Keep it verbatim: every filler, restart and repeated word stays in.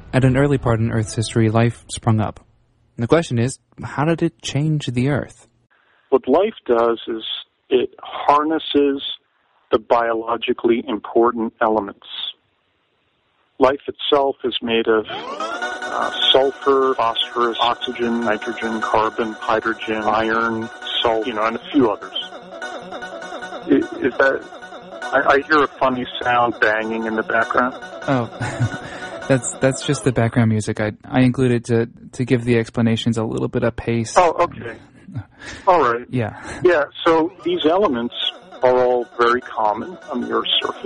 At an early part in Earth's history, life sprung up. And the question is, how did it change the Earth? What life does is it harnesses the biologically important elements. Life itself is made of uh, sulfur, phosphorus, oxygen, nitrogen, carbon, hydrogen, iron, salt, you know, and a few others. Is, is that... I, I hear a funny sound banging in the background. Oh, that's that's just the background music. I I included to to give the explanations a little bit of pace. Oh, okay. All right. Yeah. Yeah, so these elements are all very common on the Earth's surface.